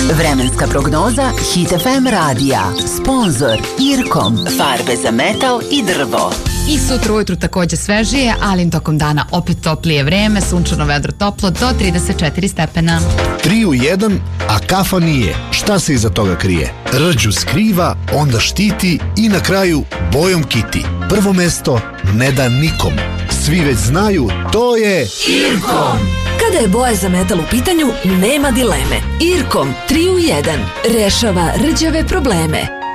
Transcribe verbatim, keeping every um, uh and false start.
Vremenska prognoza Hit F M radija. Sponzor Irkom. Farbe za metal i drvo. I sutra ujutru takođe svežije, ali tokom dana opet toplije vreme, sunčano, vedro, toplo do trideset četiri stepena. Tri u jedan, a kafa nije. Šta se iza toga krije? Rđu skriva, onda štiti i na kraju bojom kiti. Prvo mesto ne da nikom. Svi već znaju, to je Irkom. Kada je boja za metal u pitanju, nema dileme. Irkom tri u jedan rešava rđave probleme.